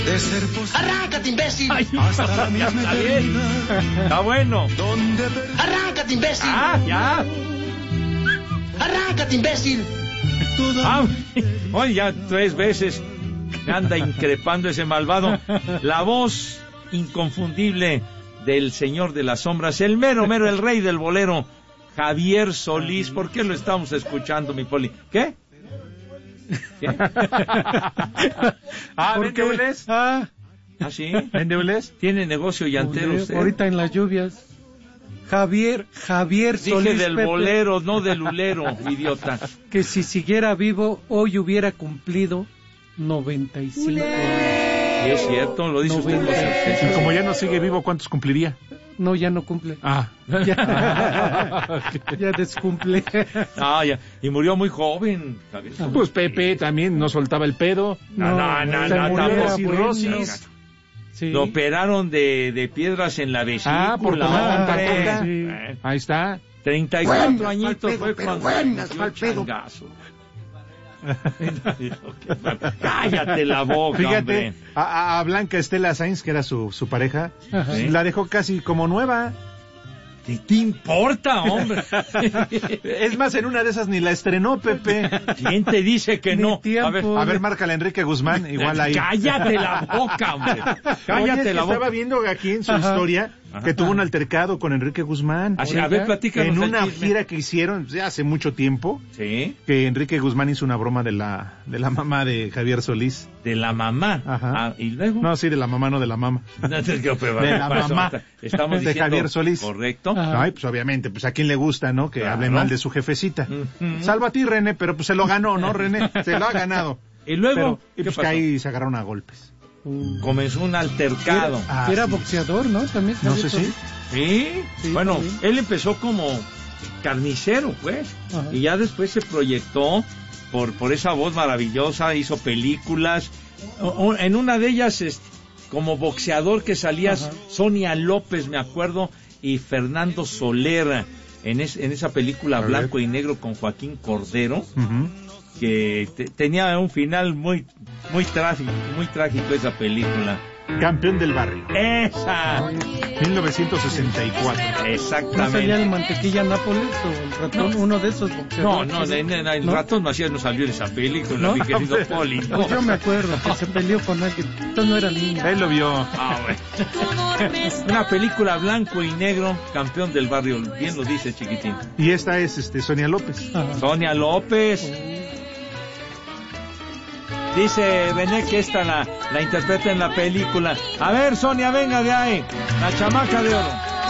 De ser posible. ¡Arráncate, imbécil! Ay, hasta la misma está bien. eternidad. Está bueno. Donde ¡Arráncate, imbécil! Ya. ¡Arráncate, imbécil! Oye, ya 3 veces me anda increpando ese malvado. La voz inconfundible del señor de las sombras, el mero, el rey del bolero, Javier Solís. ¿Por qué lo estamos escuchando, mi Poli? ¿Qué? ¿Vende hules? ¿Sí? ¿Vende hules? ¿Tiene negocio llantero usted? Ahorita en las lluvias. Javier Solís. Dije del Pepe, bolero, no del ulero, idiota. que si siguiera vivo, hoy hubiera cumplido 95 años. Y es cierto, lo dice usted. Y como ya no sigue vivo, ¿cuántos cumpliría? No, ya no cumple. Ya descumple. Ya. Y murió muy joven, Javier. Pues Pepe también no soltaba el pedo. No, tampoco. Cirrosis. Sí. Lo operaron de piedras en la vesícula. Por tomar tanta hombre. coca. Sí. Ahí está. 34 añitos fue cuando murió el changazo. Cállate la boca, Fíjate, hombre. a Blanca Estela Sainz, que era su pareja, la dejó casi como nueva. ¿Qué te importa, hombre? Es más, en una de esas ni la estrenó, Pepe. ¿Quién te dice que Ni no? tiempo. A ver, márcale a Enrique Guzmán, igual ahí. Cállate la boca, hombre. Cállate Oye, la boca. estaba viendo aquí en su historia que tuvo un altercado con Enrique Guzmán. Así, a ver, platícanos. En el una chisme. gira que hicieron ya hace mucho tiempo, Sí, que Enrique Guzmán hizo una broma de la mamá de Javier Solís. de la mamá. Ajá. ¿Y luego? No, sí, de la mamá, no de la mamá. De la mamá Estamos de diciendo, Javier Solís. Correcto. Ay, pues obviamente, pues a quién le gusta, ¿no? Que Claro. hable mal de su jefecita. Salvo a ti, René, pero pues se lo ganó, ¿no, René? Se lo ha ganado. Y luego, Pero, ¿qué pues pasó? que ahí se agarraron a golpes. Comenzó un altercado. Era sí. boxeador, ¿no? También. No sé si. Sí, bueno, también. él empezó como carnicero, pues, Ajá. y ya después se proyectó por esa voz maravillosa, hizo películas. En una de ellas, como boxeador que salías, Ajá. Sonia López, me acuerdo, y Fernando Soler, en esa película A ver. Blanco y Negro con Joaquín Cordero, Ujú. que tenía un final muy trágico esa película. Campeón del barrio. ¡Esa! 1964. ¿No salía Exactamente. el Mantequilla Nápoles o el ratón? Uno de esos boxeadores. No, el ¿No? ratón Macías no salió en esa película, ¿No? mi querido Poli. No. Pues yo me acuerdo que se peleó con alguien. Entonces no era niño. Él lo vio. Bueno. Una película blanco y negro, campeón del barrio, bien lo dice, chiquitín. Y esta es Sonia López. Ajá. Sonia López. Dice Bené que esta la interpreta en la película. A ver, Sonia, venga de ahí. La chamaca de oro.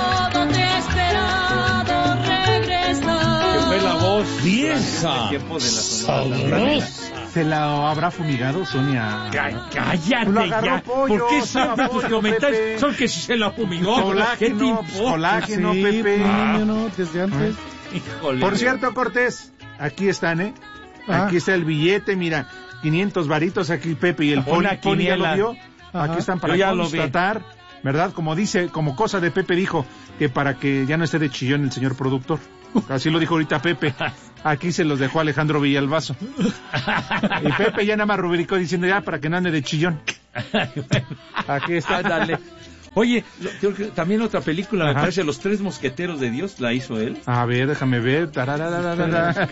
Que fue la voz Vieja. en tiempo de la Sonora. ¿Se la habrá fumigado Sonia? Cállate Lo agarró ya. pollo, ¿Por qué estaba siempre tus pollo, comentarios Pepe. son que si se la fumigó? ¿Qué te Colágeno, importa? colágeno, Sí, Pepe. niño, no, desde antes. Híjole. Por cierto, Cortés, aquí están, ¿eh? Ah. Aquí está el billete, mira, 500 varitos aquí, Pepe, y el Poli Una ya quiniela. lo vio. Ajá. Aquí están Yo para ya lo vi. constatar, ¿verdad? Como dice, como cosa de Pepe dijo, que para que ya no esté de chillón el señor productor. Así lo dijo ahorita Pepe. Aquí se los dejó Alejandro Villalbazo. Y Pepe ya nada más rubricó diciendo ya para que no ande de chillón. Aquí está. Dale. Oye, creo que también otra película, me Ajá. parece, Los Tres Mosqueteros de Dios, la hizo él. A ver, déjame ver. Tararararara.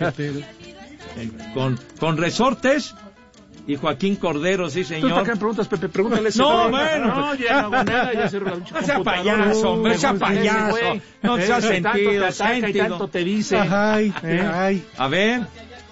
Con Resortes y Joaquín Cordero, sí, ¿Tú para señor. qué me preguntas, Pepe? Pregúntale. No, bueno. No, ya no hago nada, ya cerró la No sea payaso, hombre, sea payaso. No sea sentido, Y sentido. tanto te dice. Ay, ¿Eh? A ver.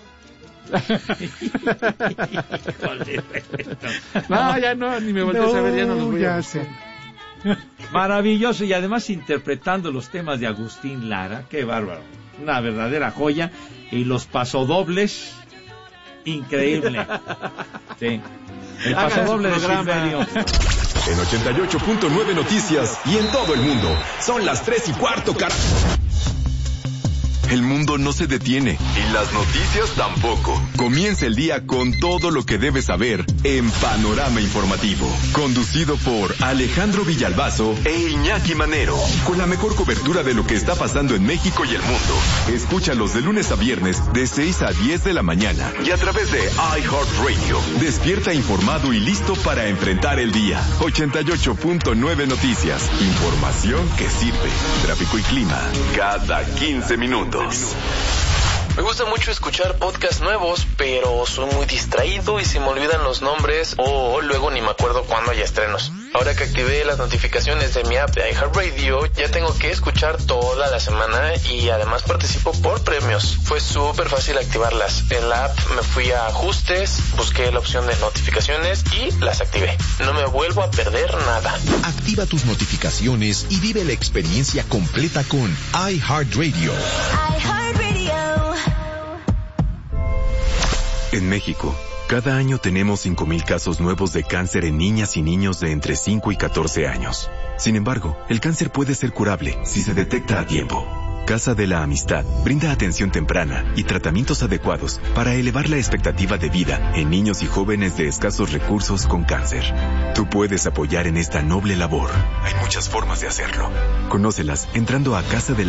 No, ya no, ni me voltees a ver, ya no los voy a ya buscar. sé. Maravilloso, y además interpretando los temas de Agustín Lara, qué bárbaro, una verdadera joya, y los pasodobles, increíble. Sí. El Hagan pasodoble su de programa. Silverio. En 88.9 Noticias y en todo el mundo. Son las 3:15, El mundo no se detiene y las noticias tampoco. Comienza el día con todo lo que debes saber en Panorama Informativo. Conducido por Alejandro Villalbazo e Iñaki Manero. Con la mejor cobertura de lo que está pasando en México y el mundo. Escúchalos de lunes a viernes de 6 a 10 de la mañana. Y a través de iHeartRadio. Despierta informado y listo para enfrentar el día. 88.9 Noticias. Información que sirve. Tráfico y clima cada 15 minutos. Me gusta mucho escuchar podcasts nuevos, pero soy muy distraído y se me olvidan los nombres o luego ni me acuerdo cuándo hay estrenos. Ahora que activé las notificaciones de mi app de iHeartRadio, ya tengo que escuchar toda la semana y además participo por premios. Fue súper fácil activarlas. En la app me fui a ajustes, busqué la opción de notificaciones y las activé. No me vuelvo a perder nada. Activa tus notificaciones y vive la experiencia completa con iHeartRadio. En México, cada año tenemos 5,000 casos nuevos de cáncer en niñas y niños de entre 5 y 14 años. Sin embargo, el cáncer puede ser curable si se detecta a tiempo. Casa de la Amistad brinda atención temprana y tratamientos adecuados para elevar la expectativa de vida en niños y jóvenes de escasos recursos con cáncer. Tú puedes apoyar en esta noble labor. Hay muchas formas de hacerlo. Conócelas entrando a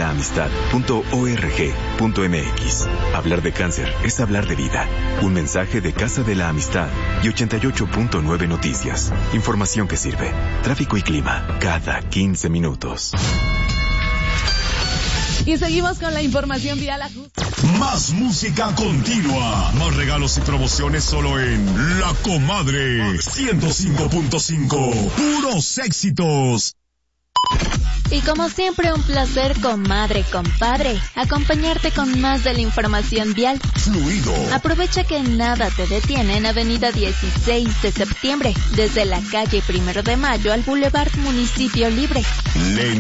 casadelaamistad.org.mx. Hablar de cáncer es hablar de vida. Un mensaje de Casa de la Amistad y 88.9 Noticias. Información que sirve. Tráfico y clima cada 15 minutos. Y seguimos con la información vial. Más música continua. Más regalos y promociones solo en La Comadre 105.5. Puros éxitos. Y como siempre, un placer, comadre, compadre, acompañarte con más de la información vial. Fluido. Aprovecha que nada te detiene en Avenida 16 de Septiembre, desde la calle 1 de Mayo al Boulevard Municipio Libre.